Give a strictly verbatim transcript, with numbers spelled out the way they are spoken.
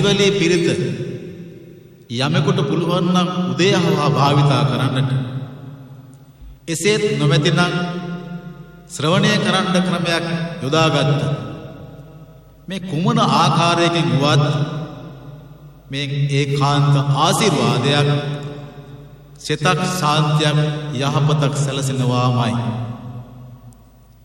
වලේ පිරිත යමෙකුට පුළුවන් නම් උදේහවා භාවිතා කරන්නට එසේත් නොමැතිනම් ශ්‍රවණය කරන්න ක්‍රමයක් යොදාගත්ත මේ කුමන ආකාරයකින් වුවත් මේ ඒකාන්ත ආශිර්වාදයක් සිතක් ශාන්තියක් යහපතක් සැලසෙනවාමයි